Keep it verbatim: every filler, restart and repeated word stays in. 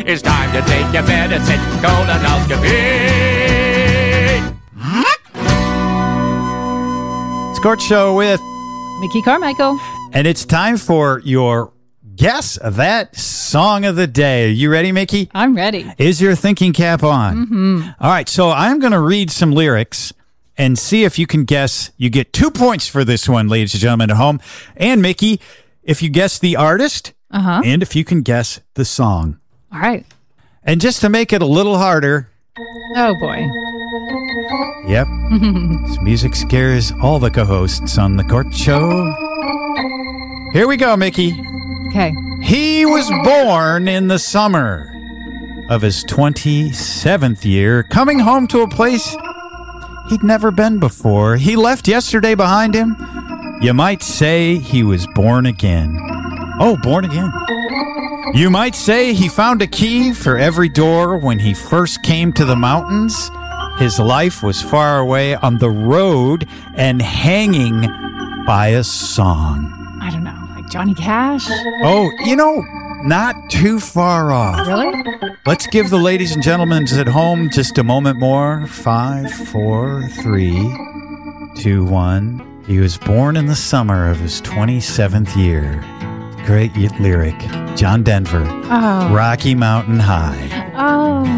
It's time to take your medicine, colonoscopy. Scorch Show with Mickey Carmichael. And it's time for your Guess That Song of the Day. Are you ready, Mickey? I'm ready. Is your thinking cap on? Mm-hmm. All right, so I'm going to read some lyrics and see if you can guess. You get two points for this one, ladies and gentlemen at home. And Mickey, if you guess the artist Uh-huh. and if you can guess the song. All right. And just to make it a little harder, Oh, boy. yep, this music scares all the co-hosts on the Court Show. Here we go, Mickey. Okay. He was born in the summer of his twenty-seventh year, coming home to a place he'd never been before. He left yesterday behind him. You might say he was born again. Oh, born again. You might say he found a key for every door when he first came to the mountains. His life was far away on the road and hanging by a song. I don't know. Like Johnny Cash? Oh, you know, not too far off. Really? Let's give the ladies and gentlemen at home just a moment more. Five, four, three, two, one. He was born in the summer of his twenty-seventh year. Great lyric. John Denver. Oh. Rocky Mountain High. Oh.